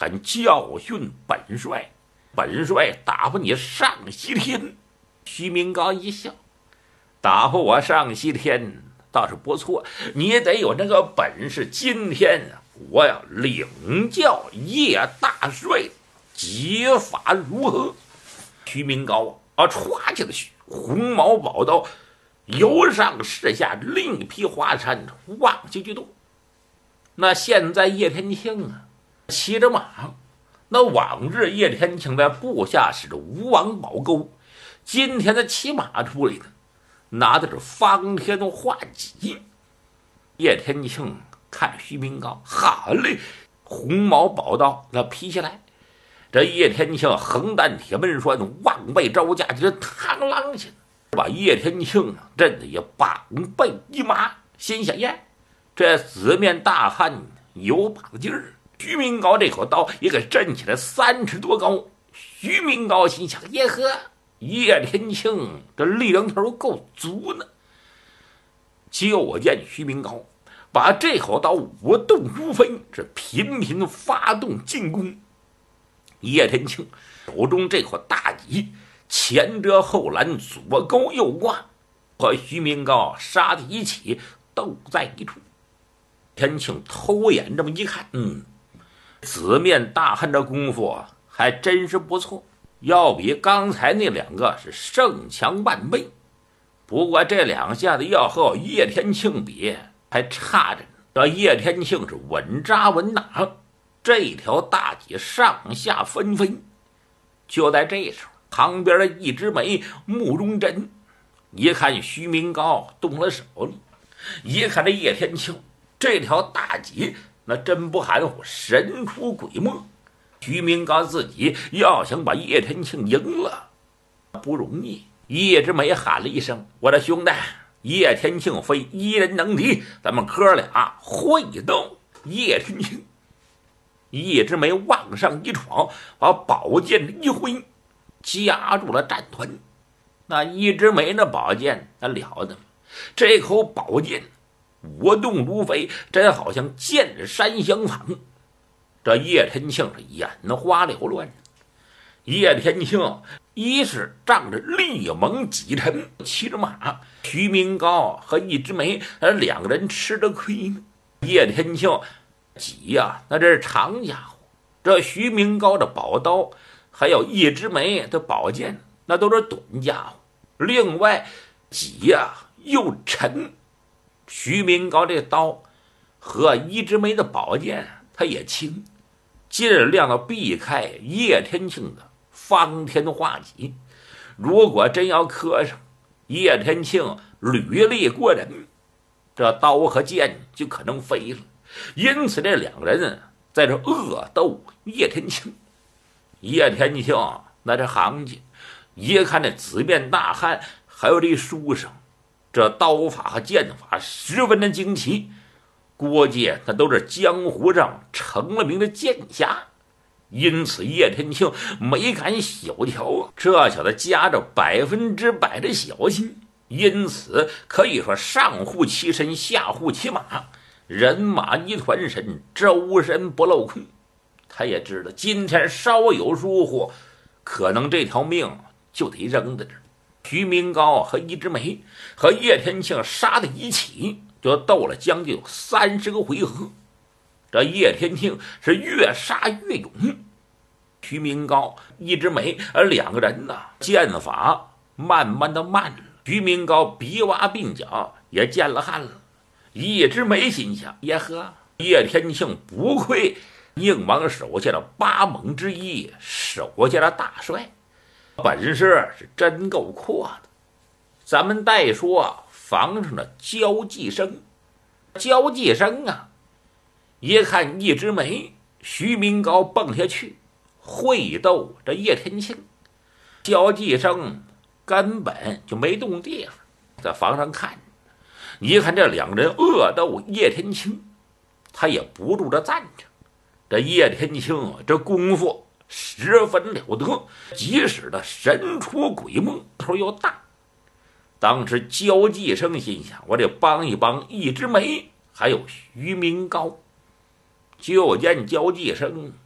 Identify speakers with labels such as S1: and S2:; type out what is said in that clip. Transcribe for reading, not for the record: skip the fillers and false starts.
S1: 敢教训本帅，本帅打发你上西天。徐明高一笑，打发我上西天倒是不错，你也得有那个本事。今天我要领教叶大帅解法如何？徐明高歘起了红毛宝刀，由上视下，另一匹华山望下去多。那现在叶天庆骑着马，那往日叶天庆在部下是吴王宝钩，今天他骑马出来的，拿的是方天画戟。叶天庆看徐明高，好嘞，红毛宝刀那劈下来，这叶天庆横担铁门栓，往背招架，就螳啷去，把叶天庆震得也绑背一麻，心想呀，这紫面大汉有把子劲儿。徐明高这口刀也给震起来3尺多高。徐明高心想，耶呵，叶天庆这力量头够足呢。就见徐明高把这口刀舞动如飞，是频频发动进攻。叶天庆手中这口大戟前遮后拦，左勾右挂，和徐明高杀的一起，斗在一处。天庆偷眼这么一看，紫面大汉这功夫还真是不错，要比刚才那2个是胜强万倍。不过这2下子要和叶天庆比还差着呢。这叶天庆是稳扎稳打，这条大戟上下纷飞。就在这时候，旁边的一枝梅目中针一看徐明高动了手了，一看这叶天庆这条大戟那真不含糊，神出鬼没。徐明高自己要想把叶天庆赢了不容易。叶之梅喊了一声，我的兄弟叶天庆非一人能敌，咱们哥俩会斗。叶天庆叶之梅往上一闯，把宝剑一挥，夹住了战团。那叶之梅那宝剑那了得，这口宝剑舞动如飞，真好像剑山相仿。这叶天庆是眼花缭乱。叶天庆一是仗着力猛几沉，骑着马，徐明高和一枝梅2个人吃着亏呢。叶天庆戟那这是长家伙，这徐明高的宝刀还有一枝梅的宝剑那都是短家伙，另外戟又沉。徐明高这刀和一枝梅的宝剑他也轻，尽量的避开叶天庆的方天画戟。如果真要磕上，叶天庆履历过人，这刀和剑就可能飞了。因此这2个人在这恶斗叶天庆。叶天庆那这行家一看这紫面大汉还有这书生，这刀法和剑法十分的精奇，估计那都是江湖上成了名的剑侠。因此叶天庆没敢小瞧，这小子夹着100%的小心，因此可以说上户其身，下户其马，人马一团身，周身不漏空。他也知道今天稍有疏忽，可能这条命就得扔在这儿。徐明高和一枝梅和叶天庆杀在一起，就斗了将近有30个回合。这叶天庆是越杀越勇，徐明高一枝梅2个人剑法慢慢的慢了。徐明高鼻洼鬓角也见了汗了。一枝梅心想，耶呵，叶天庆不愧应王手下的8猛之一，手下的大帅，本事是真够阔的。咱们再说房上的焦继生。焦继生一看一枝梅徐明高蹦下去会斗这叶天庆，焦继生根本就没动地方，在房上看。一看这2个人恶斗叶天庆，他也不住着赞着。这叶天庆这功夫十分了得，即使的神出鬼没，头又大。当时焦继生心想，我得帮一帮一枝梅还有徐明高。就见焦继生